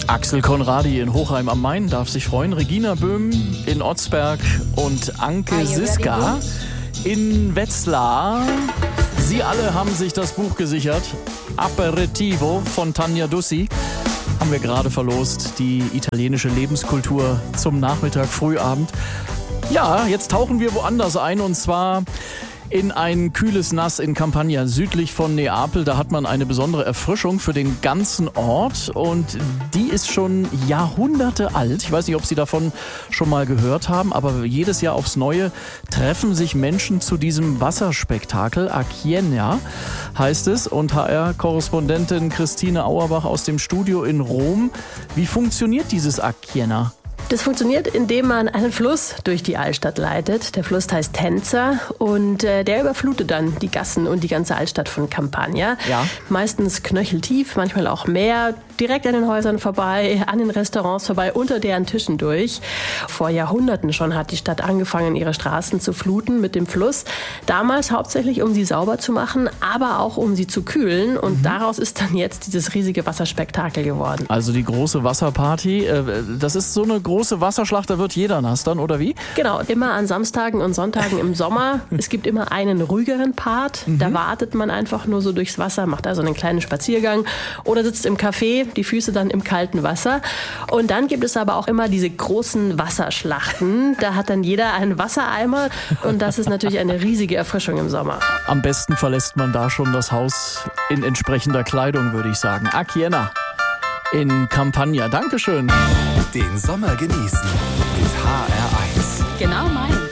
Axel Conradi in Hochheim am Main darf sich freuen. Regina Böhm in Otzberg und Anke Siska in Wetzlar. Sie alle haben sich das Buch gesichert. Aperitivo von Tanja Dussi. Haben wir gerade verlost. Die italienische Lebenskultur zum Nachmittag, Frühabend. Ja, jetzt tauchen wir woanders ein, und zwar in ein kühles Nass in Campania, südlich von Neapel. Da hat man eine besondere Erfrischung für den ganzen Ort, und die ist schon Jahrhunderte alt. Ich weiß nicht, ob Sie davon schon mal gehört haben, aber jedes Jahr aufs Neue treffen sich Menschen zu diesem Wasserspektakel. Acchienna heißt es, und HR-Korrespondentin Christine Auerbach aus dem Studio in Rom. Wie funktioniert dieses Acchienna? Das funktioniert, indem man einen Fluss durch die Altstadt leitet. Der Fluss heißt Tenza, und der überflutet dann die Gassen und die ganze Altstadt von Campania. Ja. Meistens knöcheltief, manchmal auch mehr, direkt an den Häusern vorbei, an den Restaurants vorbei, unter deren Tischen durch. Vor Jahrhunderten schon hat die Stadt angefangen, ihre Straßen zu fluten mit dem Fluss. Damals hauptsächlich, um sie sauber zu machen, aber auch um sie zu kühlen. Und daraus ist dann jetzt dieses riesige Wasserspektakel geworden. Also die große Wasserparty, das ist so eine große Wasserschlacht, da wird jeder nass dann, oder wie? Genau, immer an Samstagen und Sonntagen im Sommer. Es gibt immer einen ruhigeren Part. Da wartet man einfach nur so durchs Wasser, macht also einen kleinen Spaziergang oder sitzt im Café, die Füße dann im kalten Wasser. Und dann gibt es aber auch immer diese großen Wasserschlachten. Da hat dann jeder einen Wassereimer, und das ist natürlich eine riesige Erfrischung im Sommer. Am besten verlässt man da schon das Haus in entsprechender Kleidung, würde ich sagen. Acchienna in Campania. Dankeschön. Den Sommer genießen mit HR1. Genau meins.